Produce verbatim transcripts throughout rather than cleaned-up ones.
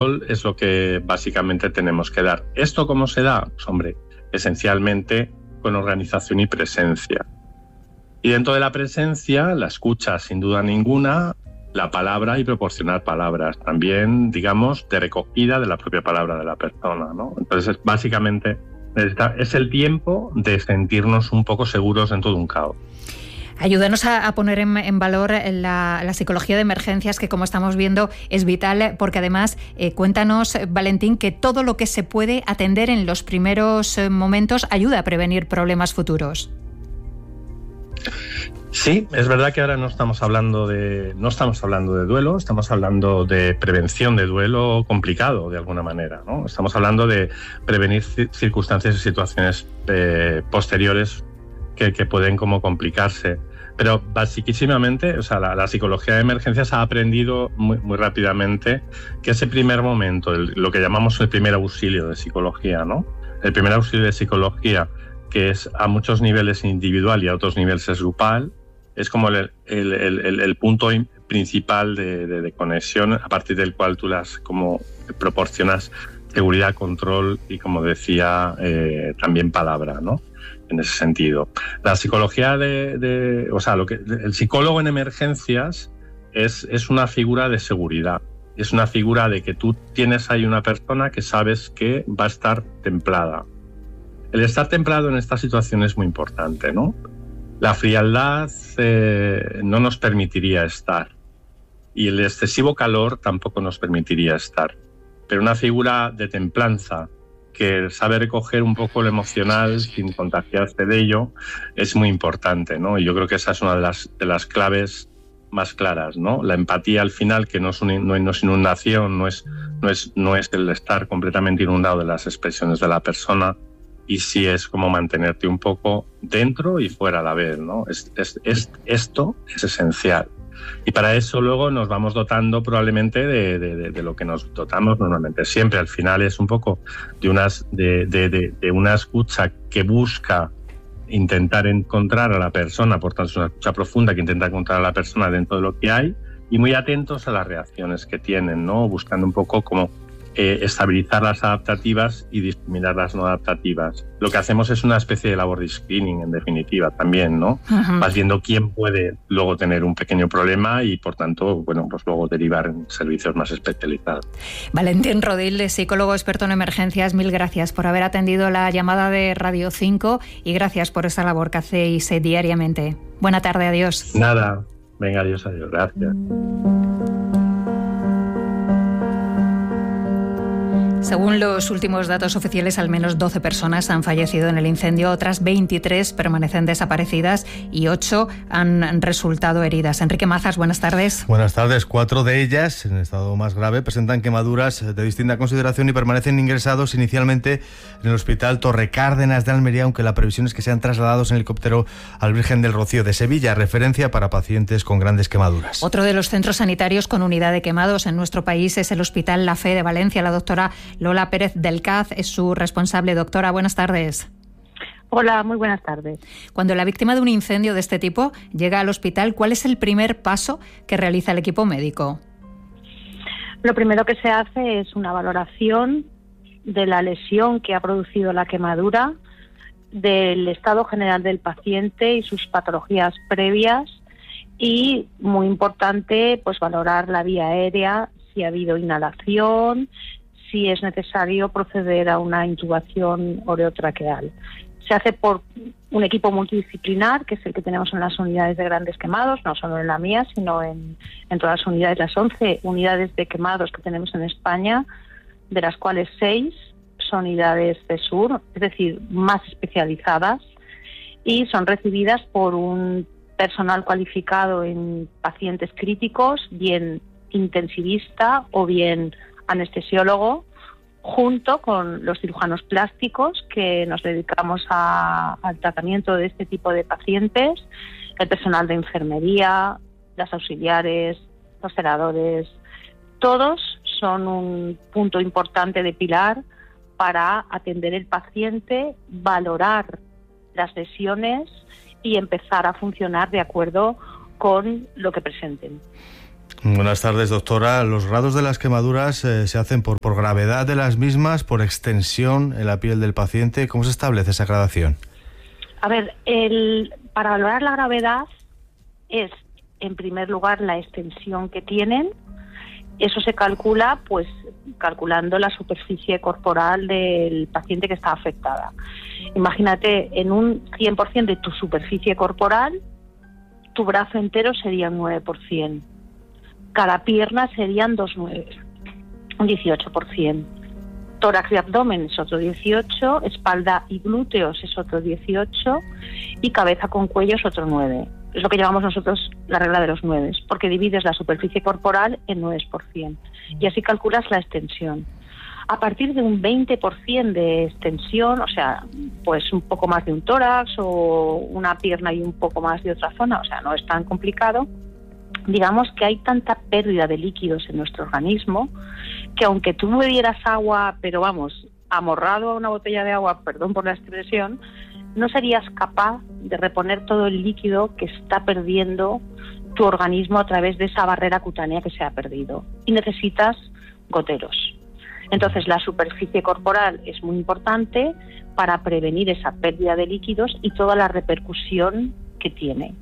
control es lo que básicamente tenemos que dar. ¿Esto cómo se da? Pues hombre, esencialmente con organización y presencia. Y dentro de la presencia, la escucha sin duda ninguna, la palabra y proporcionar palabras. También, digamos, de recogida de la propia palabra de la persona, ¿no? Entonces, es, básicamente, es el tiempo de sentirnos un poco seguros en todo un caos. Ayúdanos a, a poner en, en valor la, la psicología de emergencias, que como estamos viendo es vital, porque además, eh, cuéntanos, Valentín, que todo lo que se puede atender en los primeros eh, momentos ayuda a prevenir problemas futuros. Sí, es verdad que ahora no estamos hablando de no estamos hablando de duelo, estamos hablando de prevención de duelo complicado de alguna manera, ¿no? Estamos hablando de prevenir circunstancias y situaciones eh, posteriores que, que pueden como complicarse. Pero basiquísimamente, o sea, la, la psicología de emergencias ha aprendido muy, muy rápidamente que ese primer momento, el, lo que llamamos el primer auxilio de psicología, ¿no? El primer auxilio de psicología, que es a muchos niveles individual y a otros niveles es grupal, es como el, el, el, el punto principal de, de, de conexión a partir del cual tú las como proporcionas seguridad, control y, como decía, eh, también palabra, ¿no? En ese sentido. La psicología de, de o sea, lo que el psicólogo en emergencias es, es una figura de seguridad. Es una figura de que tú tienes ahí una persona que sabes que va a estar templada. El estar templado en esta situación es muy importante, ¿no? La frialdad eh, no nos permitiría estar y el excesivo calor tampoco nos permitiría estar. Pero una figura de templanza que sabe recoger un poco lo emocional sin contagiarse de ello es muy importante, ¿no? Y yo creo que esa es una de las, de las claves más claras, ¿no? La empatía al final, que no es, un, no, no es inundación, no es, no, es, no es el estar completamente inundado de las expresiones de la persona, y sí es como mantenerte un poco dentro y fuera a la vez, ¿no? Es, es, es, esto es esencial. Y para eso luego nos vamos dotando probablemente de, de, de, de lo que nos dotamos normalmente siempre. Al final es un poco de, unas, de, de, de, de una escucha que busca intentar encontrar a la persona, por tanto es una escucha profunda que intenta encontrar a la persona dentro de lo que hay y muy atentos a las reacciones que tienen, ¿no? Buscando un poco como Eh, estabilizar las adaptativas y discriminar las no adaptativas. Lo que hacemos es una especie de labor de screening, en definitiva, también, ¿no? Uh-huh. Vas viendo quién puede luego tener un pequeño problema y, por tanto, bueno, pues luego derivar en servicios más especializados. Valentín Rodil, psicólogo experto en emergencias, mil gracias por haber atendido la llamada de Radio cinco y gracias por esa labor que hacéis diariamente. Buena tarde, adiós. Nada, venga, adiós, adiós, gracias. Según los últimos datos oficiales, al menos doce personas han fallecido en el incendio, otras veintitrés permanecen desaparecidas y ocho han resultado heridas. Enrique Mazas, buenas tardes. Buenas tardes. Cuatro de ellas, en estado más grave, presentan quemaduras de distinta consideración y permanecen ingresados inicialmente en el Hospital Torre Cárdenas de Almería, aunque la previsión es que sean trasladados en helicóptero al Virgen del Rocío de Sevilla, referencia para pacientes con grandes quemaduras. Otro de los centros sanitarios con unidad de quemados en nuestro país es el Hospital La Fe de Valencia. La doctora Lola Pérez del C A Z es su responsable. Doctora, buenas tardes. Hola, muy buenas tardes. Cuando la víctima de un incendio de este tipo llega al hospital, ¿cuál es el primer paso que realiza el equipo médico? Lo primero que se hace es una valoración de la lesión que ha producido la quemadura, del estado general del paciente y sus patologías previas y, muy importante, pues valorar la vía aérea, si ha habido inhalación, si es necesario proceder a una intubación orotraqueal. Se hace por un equipo multidisciplinar, que es el que tenemos en las unidades de grandes quemados, no solo en la mía, sino en, en todas las unidades, las once unidades de quemados que tenemos en España, de las cuales seis son unidades de sur, es decir, más especializadas, y son recibidas por un personal cualificado en pacientes críticos, bien intensivista o bien anestesiólogo, junto con los cirujanos plásticos que nos dedicamos a, al tratamiento de este tipo de pacientes, el personal de enfermería, las auxiliares, los celadores, todos son un punto importante de pilar para atender el paciente, valorar las lesiones y empezar a funcionar de acuerdo con lo que presenten. Buenas tardes, doctora. Los grados de las quemaduras eh, se hacen por, por gravedad de las mismas, por extensión en la piel del paciente. ¿Cómo se establece esa gradación? A ver, el, para valorar la gravedad es, en primer lugar, la extensión que tienen. Eso se calcula, pues, calculando la superficie corporal del paciente que está afectada. Imagínate, en un cien por ciento de tu superficie corporal, tu brazo entero sería un nueve por ciento. Cada pierna serían dos nueve, un dieciocho por ciento. Tórax y abdomen es otro dieciocho, espalda y glúteos es otro dieciocho y cabeza con cuello es otro nueve. Es lo que llamamos nosotros la regla de los nueve, porque divides la superficie corporal en nueve por ciento y así calculas la extensión. A partir de un veinte por ciento de extensión, o sea, pues un poco más de un tórax o una pierna y un poco más de otra zona, o sea, no es tan complicado, digamos que hay tanta pérdida de líquidos en nuestro organismo que aunque tú bebieras agua, pero vamos, amorrado a una botella de agua, perdón por la expresión, no serías capaz de reponer todo el líquido que está perdiendo tu organismo a través de esa barrera cutánea que se ha perdido. Y necesitas goteros. Entonces, la superficie corporal es muy importante para prevenir esa pérdida de líquidos y toda la repercusión que tiene.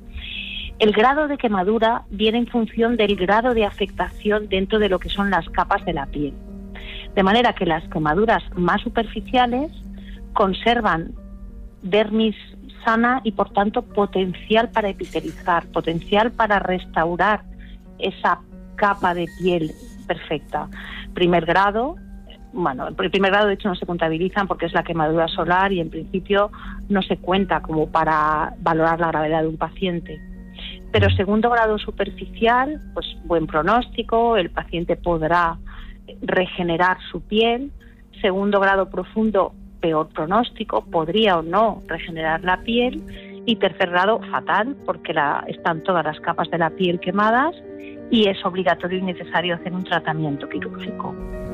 El grado de quemadura viene en función del grado de afectación dentro de lo que son las capas de la piel. De manera que las quemaduras más superficiales conservan dermis sana y, por tanto, potencial para epitelizar, potencial para restaurar esa capa de piel perfecta. Primer grado, bueno, el primer grado de hecho no se contabilizan porque es la quemadura solar y en principio no se cuenta como para valorar la gravedad de un paciente. Pero segundo grado superficial, pues buen pronóstico, el paciente podrá regenerar su piel. Segundo grado profundo, peor pronóstico, podría o no regenerar la piel. Y tercer grado, fatal, porque la, están todas las capas de la piel quemadas y es obligatorio y necesario hacer un tratamiento quirúrgico.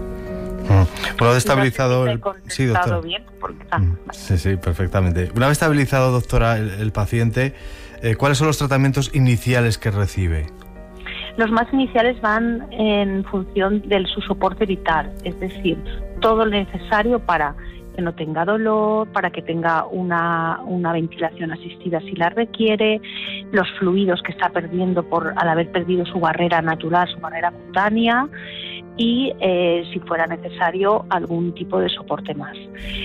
Mm. Una vez estabilizado... El... Sí, doctora. Bien, porque... ah, mm. Sí, sí, perfectamente. Una vez estabilizado, doctora, el, el paciente, eh, ¿cuáles son los tratamientos iniciales que recibe? Los más iniciales van en función de su soporte vital, es decir, todo lo necesario para que no tenga dolor, para que tenga una, una ventilación asistida si la requiere, los fluidos que está perdiendo por al haber perdido su barrera natural, su barrera cutánea, y eh, si fuera necesario algún tipo de soporte más.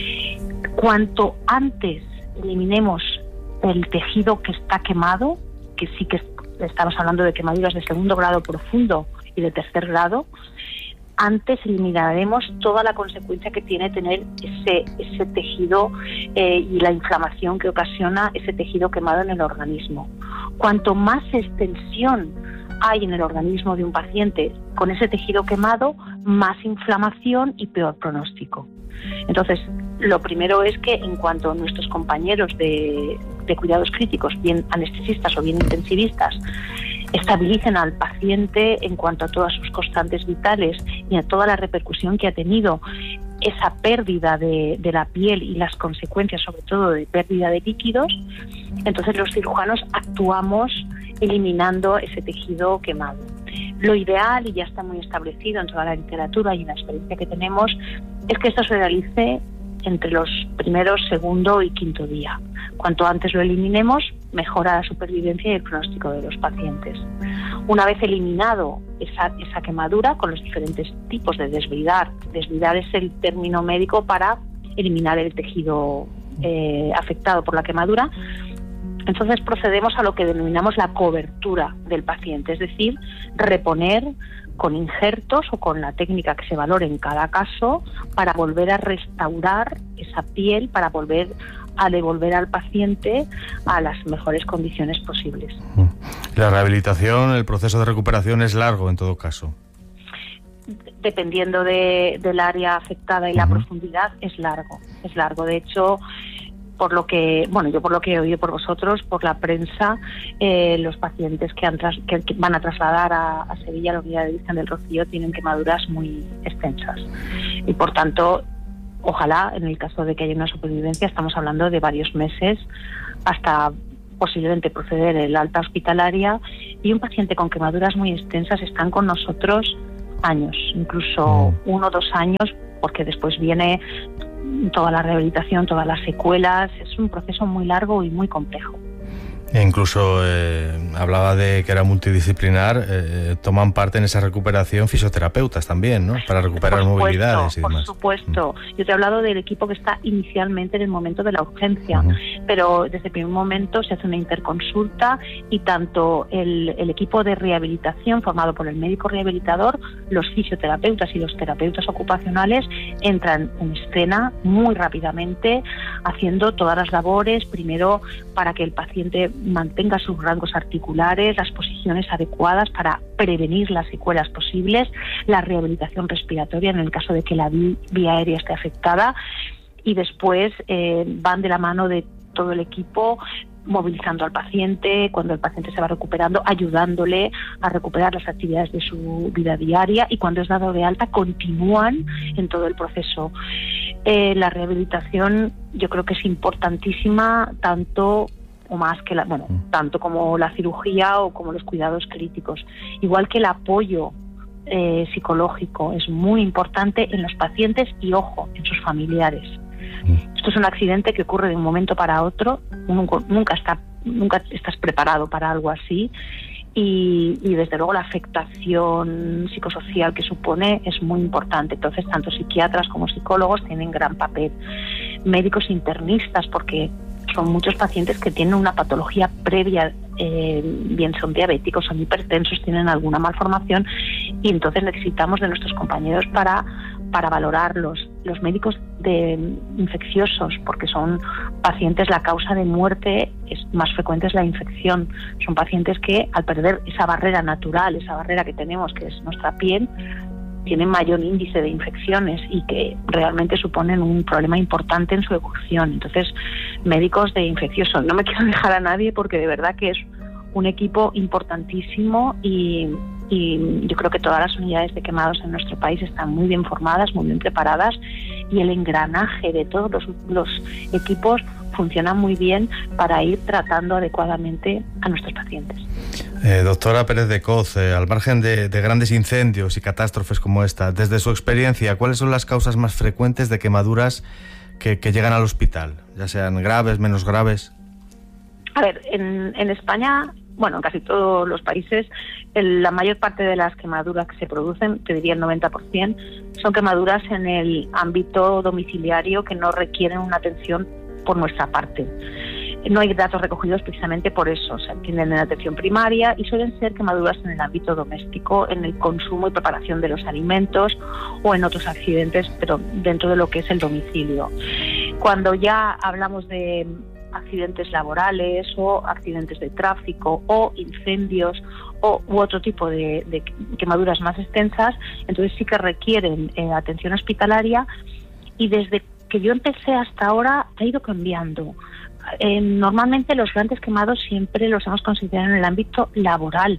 Cuanto antes eliminemos el tejido que está quemado, que sí que estamos hablando de quemaduras de segundo grado profundo y de tercer grado, antes eliminaremos toda la consecuencia que tiene tener ese, ese tejido eh, y la inflamación que ocasiona ese tejido quemado en el organismo. Cuanto más extensión hay en el organismo de un paciente con ese tejido quemado, más inflamación y peor pronóstico. Entonces, lo primero es que en cuanto nuestros compañeros de, de cuidados críticos, bien anestesistas o bien intensivistas, estabilicen al paciente en cuanto a todas sus constantes vitales y a toda la repercusión que ha tenido esa pérdida de, de la piel y las consecuencias, sobre todo de pérdida de líquidos, entonces los cirujanos actuamos eliminando ese tejido quemado. Lo ideal, y ya está muy establecido en toda la literatura y en la experiencia que tenemos, es que esto se realice entre los primeros, segundo y quinto día. Cuanto antes lo eliminemos, mejora la supervivencia y el pronóstico de los pacientes. Una vez eliminado esa, esa quemadura, con los diferentes tipos de desvidar, desvidar es el término médico para eliminar el tejido eh, afectado por la quemadura, entonces procedemos a lo que denominamos la cobertura del paciente, es decir, reponer con injertos o con la técnica que se valore en cada caso para volver a restaurar esa piel, para volver a devolver al paciente a las mejores condiciones posibles. La rehabilitación, el proceso de recuperación es largo en todo caso. Dependiendo de, del área afectada y la uh-huh. profundidad, es largo. Es largo. De hecho, por lo que, bueno, yo por lo que he oído por vosotros, por la prensa, eh, los pacientes que, han tras, que, que van a trasladar a, a Sevilla, a la unidad de Virgen del Rocío, tienen quemaduras muy extensas. Y por tanto, ojalá, en el caso de que haya una supervivencia, estamos hablando de varios meses hasta posiblemente proceder el alta hospitalaria Y un paciente con quemaduras muy extensas están con nosotros años, incluso uno o dos años, porque después viene toda la rehabilitación, todas las secuelas. Es un proceso muy largo y muy complejo. E incluso eh, hablaba de que era multidisciplinar, eh, toman parte en esa recuperación fisioterapeutas también, ¿no? Para recuperar supuesto, movilidades y demás. Por supuesto. Mm. Yo te he hablado del equipo que está inicialmente en el momento de la urgencia, uh-huh. pero desde el primer momento se hace una interconsulta y tanto el, el equipo de rehabilitación formado por el médico rehabilitador, los fisioterapeutas y los terapeutas ocupacionales entran en escena muy rápidamente, haciendo todas las labores, primero para que el paciente mantenga sus rangos articulares, las posiciones adecuadas para prevenir las secuelas posibles, la rehabilitación respiratoria en el caso de que la vía aérea esté afectada, y después eh, van de la mano de todo el equipo movilizando al paciente cuando el paciente se va recuperando, ayudándole a recuperar las actividades de su vida diaria, y cuando es dado de alta continúan en todo el proceso. Eh, la rehabilitación yo creo que es importantísima, tanto o más que la, bueno, tanto como la cirugía o como los cuidados críticos. Igual que el apoyo eh, psicológico es muy importante en los pacientes y, ojo, en sus familiares. Esto es un accidente que ocurre de un momento para otro, nunca, nunca, está, nunca estás preparado para algo así, y, y desde luego la afectación psicosocial que supone es muy importante. Entonces, tanto psiquiatras como psicólogos tienen gran papel. Médicos internistas, porque son muchos pacientes que tienen una patología previa, eh, bien son diabéticos, son hipertensos, tienen alguna malformación, y entonces necesitamos de nuestros compañeros para, para valorarlos. Los médicos de infecciosos, porque son pacientes, la causa de muerte es más frecuente es la infección. Son pacientes que al perder esa barrera natural, esa barrera que tenemos, que es nuestra piel, tienen mayor índice de infecciones y que realmente suponen un problema importante en su evolución. Entonces, médicos de infecciosos, no me quiero dejar a nadie porque de verdad que es un equipo importantísimo, y, y yo creo que todas las unidades de quemados en nuestro país están muy bien formadas, muy bien preparadas, y el engranaje de todos los, los equipos funciona muy bien para ir tratando adecuadamente a nuestros pacientes. Eh, doctora Pérez de Coz, eh, al margen de, de grandes incendios y catástrofes como esta, desde su experiencia, ¿cuáles son las causas más frecuentes de quemaduras que, que llegan al hospital? Ya sean graves, menos graves. A ver, en, en España, bueno, en casi todos los países, el, la mayor parte de las quemaduras que se producen, te diría el noventa por ciento, son quemaduras en el ámbito domiciliario que no requieren una atención por nuestra parte. No hay datos recogidos precisamente por eso, se atienden en atención primaria y suelen ser quemaduras en el ámbito doméstico, en el consumo y preparación de los alimentos o en otros accidentes, pero dentro de lo que es el domicilio. Cuando ya hablamos de accidentes laborales o accidentes de tráfico o incendios o u otro tipo de, de quemaduras más extensas, entonces sí que requieren eh, atención hospitalaria, y desde que yo empecé hasta ahora ha ido cambiando. Eh, normalmente los grandes quemados siempre los hemos considerado en el ámbito laboral,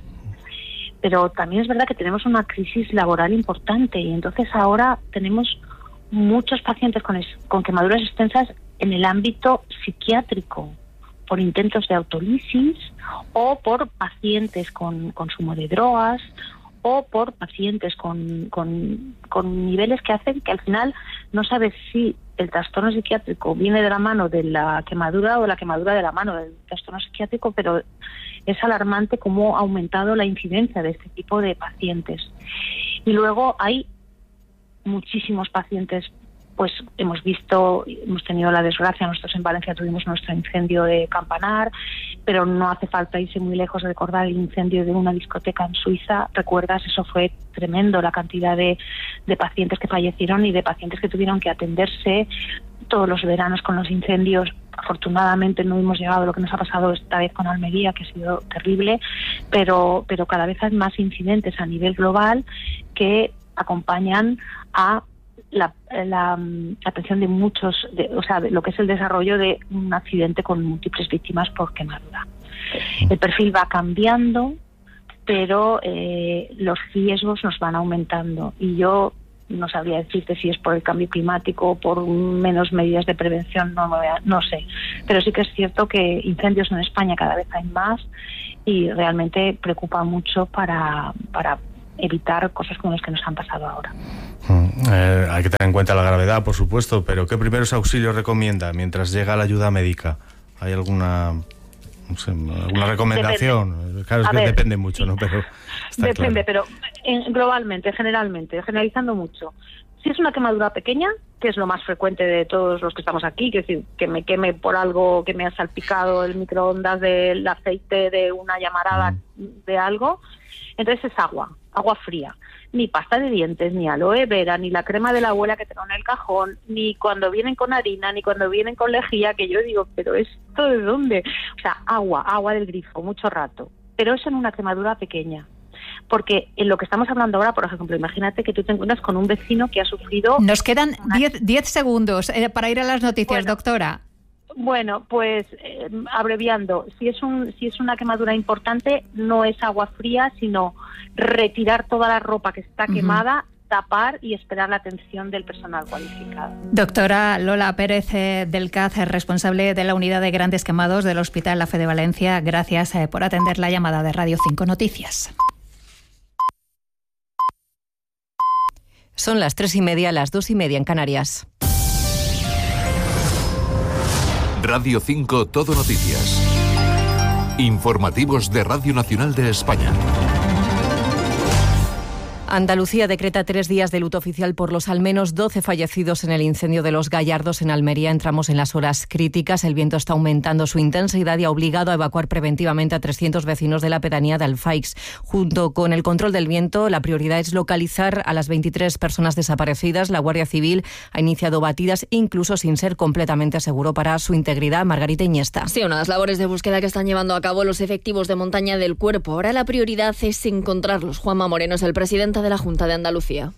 pero también es verdad que tenemos una crisis laboral importante, y entonces ahora tenemos muchos pacientes con, es, con quemaduras extensas en el ámbito psiquiátrico, por intentos de autolisis o por pacientes con consumo de drogas o por pacientes con, con, con niveles que hacen que al final no sabes si el trastorno psiquiátrico viene de la mano de la quemadura o la quemadura de la mano del trastorno psiquiátrico, pero es alarmante cómo ha aumentado la incidencia de este tipo de pacientes. Y luego hay muchísimos pacientes, pues hemos visto, hemos tenido la desgracia, nosotros en Valencia tuvimos nuestro incendio de Campanar, pero no hace falta irse muy lejos de recordar el incendio de una discoteca en Suiza. ¿Recuerdas? Eso fue tremendo, la cantidad de, de pacientes que fallecieron y de pacientes que tuvieron que atenderse todos los veranos con los incendios. Afortunadamente no hemos llegado a lo que nos ha pasado esta vez con Almería, que ha sido terrible, pero, pero cada vez hay más incidentes a nivel global que acompañan a La, la, la atención de muchos, de, o sea, de lo que es el desarrollo de un accidente con múltiples víctimas por quemadura. El perfil va cambiando, pero eh, los riesgos nos van aumentando, y yo no sabría decirte si es por el cambio climático o por menos medidas de prevención, no, no sé, pero sí que es cierto que incendios en España cada vez hay más, y realmente preocupa mucho para, para evitar cosas como las que nos han pasado ahora. Eh, hay que tener en cuenta la gravedad, por supuesto, pero ¿qué primeros auxilios recomienda mientras llega la ayuda médica? ¿Hay alguna, no sé, alguna recomendación? Depende. Claro, es que ver, depende mucho, ¿no? Pero está depende, claro. pero en, globalmente, generalmente, generalizando mucho. Si es una quemadura pequeña, que es lo más frecuente de todos los que estamos aquí, que es decir, que me queme por algo que me ha salpicado el microondas del aceite de una llamarada mm. de algo, entonces es agua, agua fría. Ni pasta de dientes, ni aloe vera, ni la crema de la abuela que tengo en el cajón, ni cuando vienen con harina, ni cuando vienen con lejía, que yo digo, ¿pero esto de dónde? O sea, agua, agua del grifo, mucho rato. Pero eso en una quemadura pequeña. Porque en lo que estamos hablando ahora, por ejemplo, imagínate que tú te encuentras con un vecino que ha sufrido... Nos quedan diez segundos eh, para ir a las noticias, bueno, doctora. Bueno, pues eh, abreviando, si es un si es una quemadura importante, no es agua fría, sino retirar toda la ropa que está uh-huh. quemada, tapar y esperar la atención del personal cualificado. Doctora Lola Pérez eh, del C A Z, responsable de la unidad de grandes quemados del Hospital La Fe de Valencia, gracias eh, por atender la llamada de Radio cinco Noticias. Son las tres y media, las dos y media en Canarias. Radio cinco Todo Noticias. Informativos de Radio Nacional de España. Andalucía decreta tres días de luto oficial por los al menos doce fallecidos en el incendio de Los Gallardos en Almería. Entramos en las horas críticas. El viento está aumentando su intensidad y ha obligado a evacuar preventivamente a trescientos vecinos de la pedanía de Alfaix. Junto con el control del viento, la prioridad es localizar a las veintitrés personas desaparecidas. La Guardia Civil ha iniciado batidas, incluso sin ser completamente seguro para su integridad. Margarita Iniesta. Sí, unas labores de búsqueda que están llevando a cabo los efectivos de montaña del Cuerpo. Ahora la prioridad es encontrarlos. Juanma Moreno es el presidente de la Junta de Andalucía.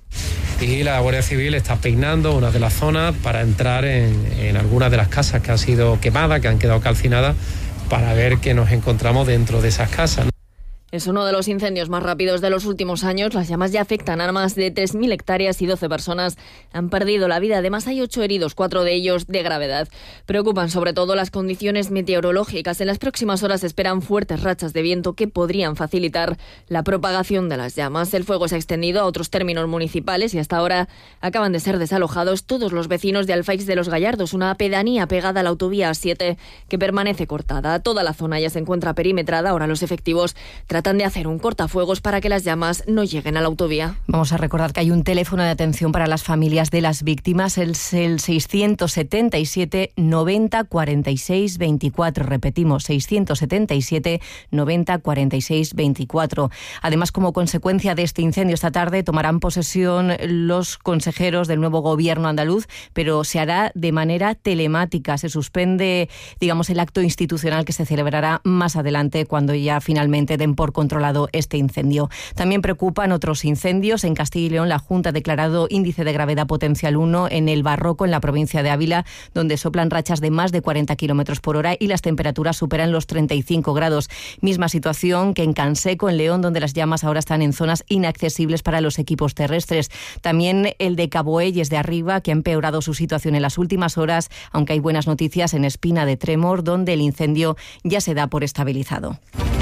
Y la Guardia Civil está peinando una de las zonas para entrar en, en algunas de las casas que han sido quemadas, que han quedado calcinadas, para ver qué nos encontramos dentro de esas casas. Es uno de los incendios más rápidos de los últimos años. Las llamas ya afectan a más de tres mil hectáreas y doce personas han perdido la vida. Además, hay ocho heridos, cuatro de ellos de gravedad. Preocupan sobre todo las condiciones meteorológicas. En las próximas horas se esperan fuertes rachas de viento que podrían facilitar la propagación de las llamas. El fuego se ha extendido a otros términos municipales y hasta ahora acaban de ser desalojados todos los vecinos de Alfaix de Los Gallardos, una pedanía pegada a la autovía A siete que permanece cortada. Toda la zona ya se encuentra perimetrada. Ahora los efectivos tratan de hacer un cortafuegos para que las llamas no lleguen a la autovía. Vamos a recordar que hay un teléfono de atención para las familias de las víctimas, el, el seiscientos setenta y siete noventa cuarenta y seis veinticuatro. Repetimos, seiscientos setenta y siete noventa cuarenta y seis veinticuatro. Además, como consecuencia de este incendio esta tarde, tomarán posesión los consejeros del nuevo gobierno andaluz, pero se hará de manera telemática. Se suspende, digamos, el acto institucional que se celebrará más adelante cuando ya finalmente den por controlado este incendio. También preocupan otros incendios. En Castilla y León, la Junta ha declarado índice de gravedad potencial uno en el Barroco, en la provincia de Ávila, donde soplan rachas de más de cuarenta kilómetros por hora y las temperaturas superan los treinta y cinco grados. Misma situación que en Canseco, en León, donde las llamas ahora están en zonas inaccesibles para los equipos terrestres. También el de Caboelles de Arriba, que ha empeorado su situación en las últimas horas, aunque hay buenas noticias en Espina de Tremor, donde el incendio ya se da por estabilizado.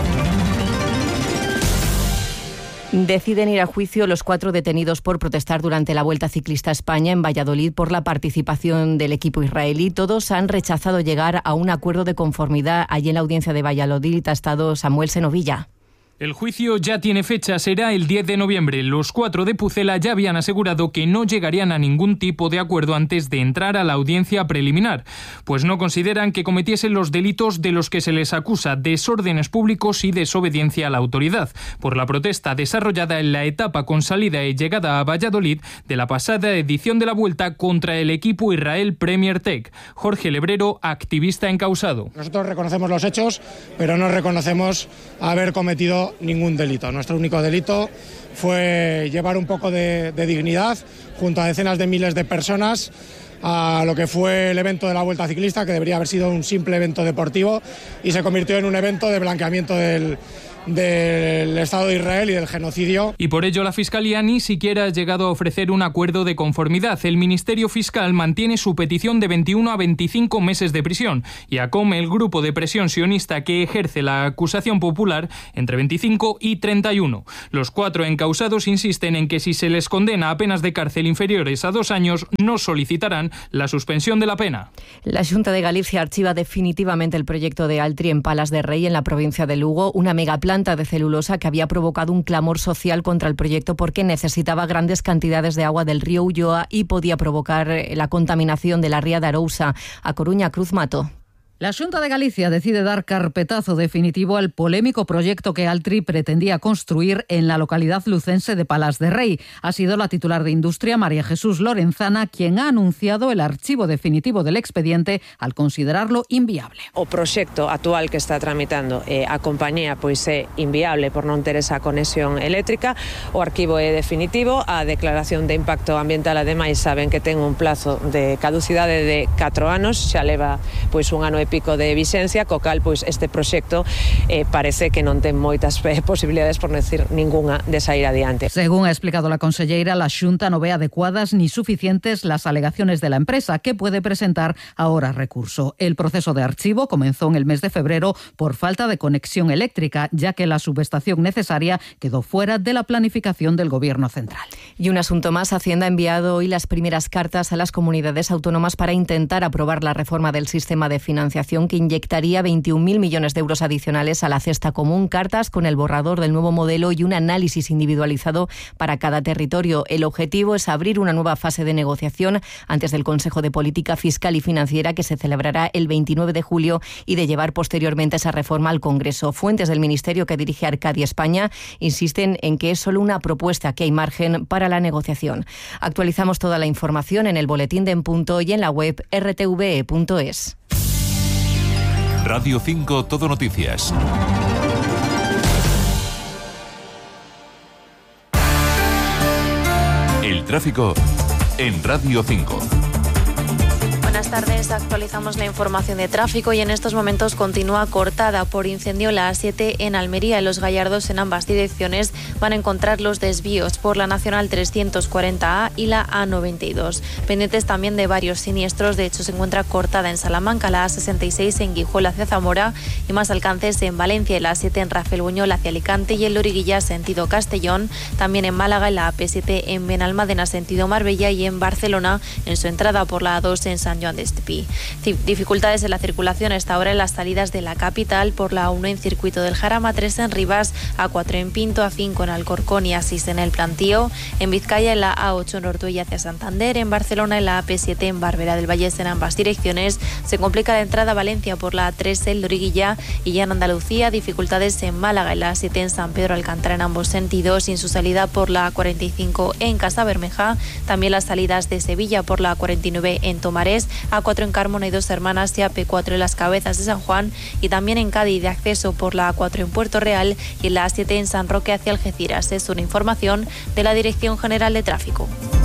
Deciden ir a juicio los cuatro detenidos por protestar durante la Vuelta Ciclista a España en Valladolid por la participación del equipo israelí. Todos han rechazado llegar a un acuerdo de conformidad. Allí en la audiencia de Valladolid ha estado Samuel Senovilla. El juicio ya tiene fecha, será el diez de noviembre. Los cuatro de Pucela ya habían asegurado que no llegarían a ningún tipo de acuerdo antes de entrar a la audiencia preliminar, pues no consideran que cometiesen los delitos de los que se les acusa: desórdenes públicos y desobediencia a la autoridad, por la protesta desarrollada en la etapa con salida y llegada a Valladolid de la pasada edición de la Vuelta contra el equipo Israel Premier Tech. Jorge Lebrero, activista encausado. Nosotros reconocemos los hechos, pero no reconocemos haber cometido ningún delito. Nuestro único delito fue llevar un poco de, de dignidad junto a decenas de miles de personas a lo que fue el evento de la Vuelta Ciclista, que debería haber sido un simple evento deportivo y se convirtió en un evento de blanqueamiento del, del Estado de Israel y del genocidio. Y por ello la Fiscalía ni siquiera ha llegado a ofrecer un acuerdo de conformidad. El Ministerio Fiscal mantiene su petición de veintiuno a veinticinco meses de prisión y ACOM, el grupo de presión sionista que ejerce la acusación popular, entre veinticinco y treinta y uno. Los cuatro encausados insisten en que si se les condena a penas de cárcel inferiores a dos años, no solicitarán la suspensión de la pena. La Xunta de Galicia archiva definitivamente el proyecto de Altri en Palas de Rei, en la provincia de Lugo, una megaplanta de celulosa que había provocado un clamor social contra el proyecto porque necesitaba grandes cantidades de agua del río Ulloa y podía provocar la contaminación de la ría de Arousa. A Coruña, Cruz Mato. La Xunta de Galicia decide dar carpetazo definitivo al polémico proyecto que Altri pretendía construir en la localidad lucense de Palas de Rei. Ha sido la titular de Industria, María Jesús Lorenzana, quien ha anunciado el archivo definitivo del expediente al considerarlo inviable. O proxecto actual que está tramitando eh, a compañía pois é inviable por non ter esa conexión eléctrica. O arquivo é definitivo, a declaración de impacto ambiental ademais saben que ten un plazo de caducidade de catro anos, xa leva pois un ano e pico de vixencia, co cal pois este proxecto eh, parece que non ten moitas eh, posibilidades, por non decir ninguna, de sair adiante. Según ha explicado la conselleira, la Xunta no ve adecuadas ni suficientes las alegaciones de la empresa, que puede presentar ahora recurso. El proceso de archivo comenzó en el mes de febrero por falta de conexión eléctrica, ya que la subestación necesaria quedó fuera de la planificación del Gobierno central. Y un asunto más, Hacienda ha enviado hoy las primeras cartas a las comunidades autónomas para intentar aprobar la reforma del sistema de financiación que inyectaría veintiún mil millones de euros adicionales a la cesta común, cartas con el borrador del nuevo modelo y un análisis individualizado para cada territorio. El objetivo es abrir una nueva fase de negociación antes del Consejo de Política Fiscal y Financiera, que se celebrará el veintinueve de julio, y de llevar posteriormente esa reforma al Congreso. Fuentes del Ministerio que dirige Arcadia España insisten en que es solo una propuesta, que hay margen para la negociación. Actualizamos toda la información en el boletín de En Punto y en la web erre te ve e punto es. Radio cinco Todo Noticias. El tráfico en Radio cinco. Buenas tardes, actualizamos la información de tráfico y en estos momentos continúa cortada por incendio la A siete en Almería. En Los Gallardos, en ambas direcciones, van a encontrar los desvíos por la Nacional trescientos cuarenta A y la A noventa y dos. Pendientes también de varios siniestros, de hecho se encuentra cortada en Salamanca la A sesenta y seis en Guijuelo hacia Zamora y más alcances en Valencia, y la A siete en Rafelbuñol hacia Alicante y en Loriguilla sentido Castellón. También en Málaga, en la A P siete en Benalmádena sentido Marbella y en Barcelona en su entrada por la A dos en San Joan de Despí. Dificultades en la circulación a esta hora en las salidas de la capital por la A uno en Circuito del Jarama, A tres en Rivas, A cuatro en Pinto, A cinco en Alcorcón y A seis en El Plantío. En Vizcaya, en la A ocho en Ortuella hacia Santander. En Barcelona, en la A P siete en Barberá del Vallés en ambas direcciones. Se complica la entrada a Valencia por la A tres en Loriguilla, y ya en Andalucía dificultades en Málaga, en la A siete en San Pedro Alcántara en ambos sentidos, sin su salida por la A cuarenta y cinco en Casabermeja. También las salidas de Sevilla por la A cuarenta y nueve en Tomarés, A cuatro en Carmona y Dos Hermanas y A P cuatro en Las Cabezas de San Juan, y también en Cádiz de acceso por la A cuatro en Puerto Real y en la A siete en San Roque hacia Algeciras. Es una información de la Dirección General de Tráfico.